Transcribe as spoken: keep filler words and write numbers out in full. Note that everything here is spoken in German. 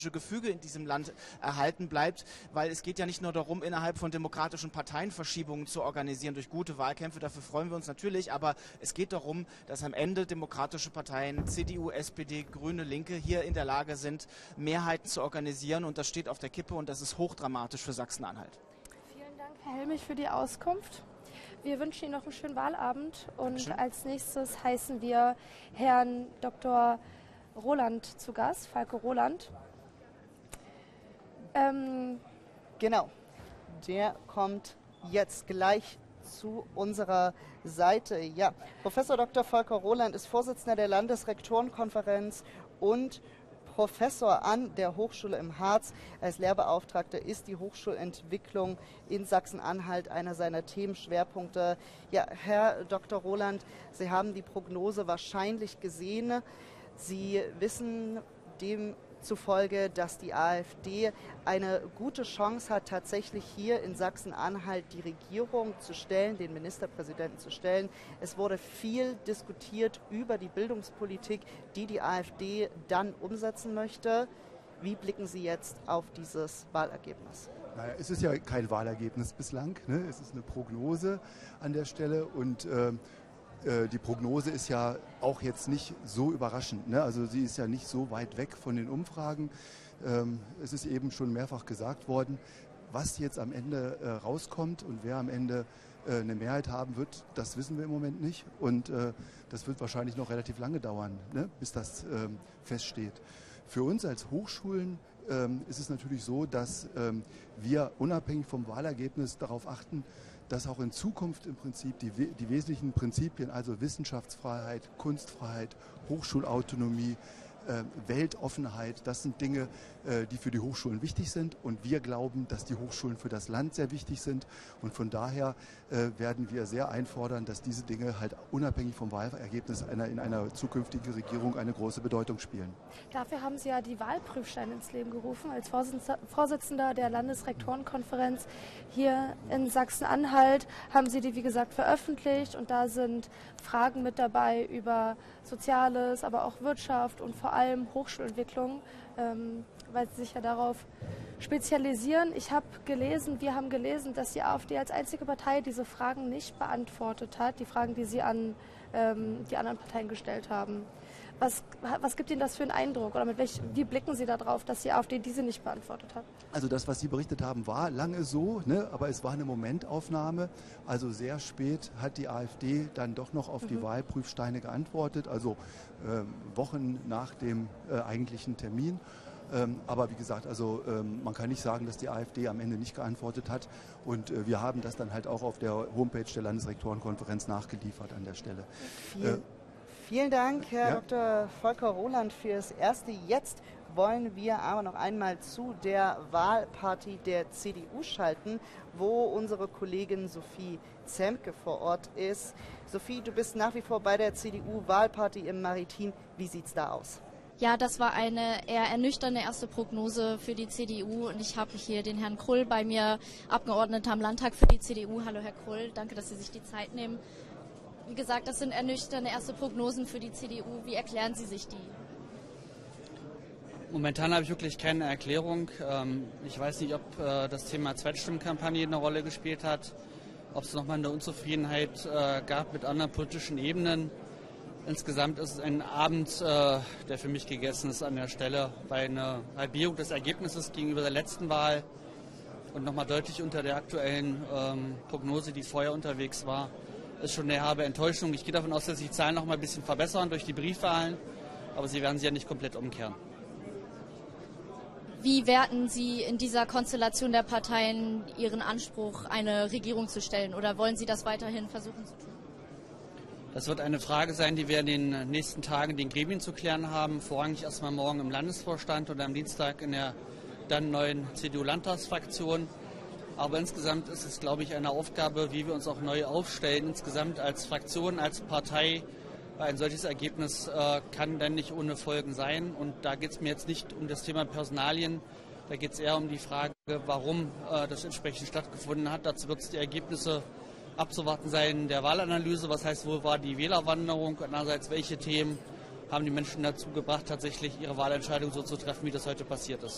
Gefüge in diesem Land erhalten bleibt, weil es geht ja nicht nur darum, innerhalb von demokratischen Parteien Verschiebungen zu organisieren durch gute Wahlkämpfe, dafür freuen wir uns natürlich, aber es geht darum, dass am Ende demokratische Parteien, C D U, S P D, Grüne, Linke hier in der Lage sind, Mehrheiten zu organisieren, und das steht auf der Kippe und das ist hochdramatisch für Sachsen-Anhalt. Vielen Dank, Herr Helmich, für die Auskunft. Wir wünschen Ihnen noch einen schönen Wahlabend und Dankeschön. Als nächstes heißen wir Herrn Doktor Roland zu Gast, Falco Roland. Ähm, genau, der kommt jetzt gleich zu unserer Seite. Ja, Professor Doktor Falco Roland ist Vorsitzender der Landesrektorenkonferenz und Professor an der Hochschule im Harz. Als Lehrbeauftragter ist die Hochschulentwicklung in Sachsen-Anhalt einer seiner Themenschwerpunkte. Ja, Herr Doktor Roland, Sie haben die Prognose wahrscheinlich gesehen. Sie wissen demzufolge, dass die AfD eine gute Chance hat, tatsächlich hier in Sachsen-Anhalt die Regierung zu stellen, den Ministerpräsidenten zu stellen. Es wurde viel diskutiert über die Bildungspolitik, die die AfD dann umsetzen möchte. Wie blicken Sie jetzt auf dieses Wahlergebnis? Naja, es ist ja kein Wahlergebnis bislang, ne? Es ist eine Prognose an der Stelle, und äh, die Prognose ist ja auch jetzt nicht so überraschend, ne? Also sie ist ja nicht so weit weg von den Umfragen. Ähm, es ist eben schon mehrfach gesagt worden, was jetzt am Ende äh, rauskommt und wer am Ende äh, eine Mehrheit haben wird, das wissen wir im Moment nicht. Und äh, das wird wahrscheinlich noch relativ lange dauern, ne? Bis das ähm, feststeht. Für uns als Hochschulen ähm, ist es natürlich so, dass ähm, wir unabhängig vom Wahlergebnis darauf achten, dass auch in Zukunft im Prinzip die, die wesentlichen Prinzipien, also Wissenschaftsfreiheit, Kunstfreiheit, Hochschulautonomie, äh, Weltoffenheit, das sind Dinge, äh, die für die Hochschulen wichtig sind, und wir glauben, dass die Hochschulen für das Land sehr wichtig sind, und von daher äh, werden wir sehr einfordern, dass diese Dinge halt unabhängig vom Wahlergebnis einer, in einer zukünftigen Regierung eine große Bedeutung spielen. Dafür haben Sie ja die Wahlprüfsteine ins Leben gerufen. Als Vorsitzender der Landesrektorenkonferenz hier in Sachsen-Anhalt haben Sie die, wie gesagt, veröffentlicht, und da sind Fragen mit dabei über Soziales, aber auch Wirtschaft und vor allem Hochschulentwicklung, ähm, weil Sie sich ja darauf spezialisieren. Ich habe gelesen, wir haben gelesen, dass die AfD als einzige Partei diese Fragen nicht beantwortet hat, die Fragen, die Sie an ähm, die anderen Parteien gestellt haben. Was, was gibt Ihnen das für einen Eindruck, oder mit welch, wie blicken Sie darauf, dass die AfD diese nicht beantwortet hat? Also das, was Sie berichtet haben, war lange so, ne? Aber es war eine Momentaufnahme. Also sehr spät hat die AfD dann doch noch auf mhm. die Wahlprüfsteine geantwortet, also äh, Wochen nach dem äh, eigentlichen Termin. Ähm, aber wie gesagt, also ähm, man kann nicht sagen, dass die AfD am Ende nicht geantwortet hat, und äh, wir haben das dann halt auch auf der Homepage der Landesrektorenkonferenz nachgeliefert an der Stelle. Vielen, äh, vielen Dank, Herr ja. Doktor Falco Roland, fürs Erste. Jetzt wollen wir aber noch einmal zu der Wahlparty der C D U schalten, wo unsere Kollegin Sophie Zemke vor Ort ist. Sophie, du bist nach wie vor bei der C D U-Wahlparty im Maritim. Wie sieht es da aus? Ja, das war eine eher ernüchternde erste Prognose für die C D U, und ich habe hier den Herrn Krull bei mir, Abgeordneter am Landtag für die C D U. Hallo Herr Krull, danke, dass Sie sich die Zeit nehmen. Wie gesagt, das sind ernüchternde erste Prognosen für die C D U. Wie erklären Sie sich die? Momentan habe ich wirklich keine Erklärung. Ich weiß nicht, ob das Thema Zweitstimmkampagne eine Rolle gespielt hat, ob es nochmal eine Unzufriedenheit gab mit anderen politischen Ebenen. Insgesamt ist es ein Abend, äh, der für mich gegessen ist an der Stelle, weil eine Halbierung des Ergebnisses gegenüber der letzten Wahl und nochmal deutlich unter der aktuellen ähm, Prognose, die vorher unterwegs war, ist schon eine herbe Enttäuschung. Ich gehe davon aus, dass sich die Zahlen noch mal ein bisschen verbessern durch die Briefwahlen, aber sie werden sie ja nicht komplett umkehren. Wie werten Sie in dieser Konstellation der Parteien Ihren Anspruch, eine Regierung zu stellen, oder wollen Sie das weiterhin versuchen zu tun? Das wird eine Frage sein, die wir in den nächsten Tagen den Gremien zu klären haben. Vorrangig erstmal morgen im Landesvorstand und am Dienstag in der dann neuen C D U-Landtagsfraktion. Aber insgesamt ist es, glaube ich, eine Aufgabe, wie wir uns auch neu aufstellen. Insgesamt als Fraktion, als Partei. Ein solches Ergebnis äh, kann dann nicht ohne Folgen sein. Und da geht es mir jetzt nicht um das Thema Personalien. Da geht es eher um die Frage, warum äh, das entsprechend stattgefunden hat. Dazu wird es die Ergebnisse abzuwarten sein der Wahlanalyse. Was heißt, wo war die Wählerwanderung? Andererseits, welche Themen haben die Menschen dazu gebracht, tatsächlich ihre Wahlentscheidung so zu treffen, wie das heute passiert ist?